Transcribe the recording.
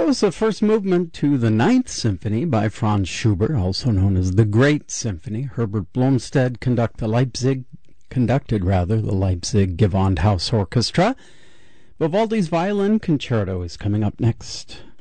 That was the first movement to the Ninth Symphony by Franz Schubert, also known as the Great Symphony. Herbert Blomstedt conducted the Leipzig Gewandhaus Orchestra. Vivaldi's Violin Concerto is coming up next.